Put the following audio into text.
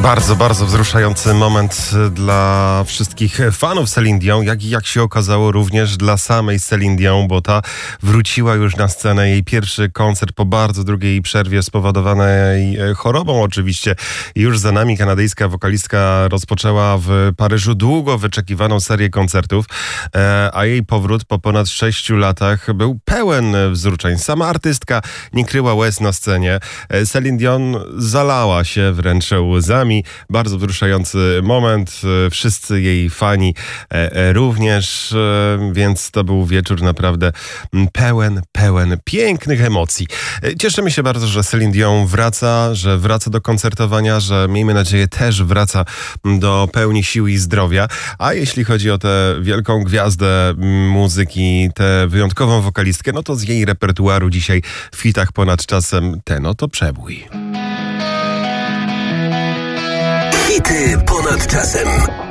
Bardzo, bardzo wzruszający moment dla wszystkich fanów Celine Dion, jak się okazało również dla samej Celine Dion, bo ta wróciła już na scenę. Jej pierwszy koncert po bardzo długiej przerwie spowodowanej chorobą oczywiście. Już za nami kanadyjska wokalistka rozpoczęła w Paryżu długo wyczekiwaną serię koncertów, a jej powrót po ponad 6 latach był pełen wzruszeń. Sama artystka nie kryła łez na scenie. Celine Dion zalała się wręcz łzami. Bardzo wzruszający moment. Wszyscy jej fani również, więc to był wieczór naprawdę pełen pięknych emocji. Cieszymy się bardzo, że Celine Dion wraca, że wraca do koncertowania, że miejmy nadzieję też wraca do pełni sił i zdrowia. A jeśli chodzi o tę wielką gwiazdę muzyki, tę wyjątkową wokalistkę, no to z jej repertuaru dzisiaj w hitach ponad czasem ten oto przebój. Hity ponad czasem.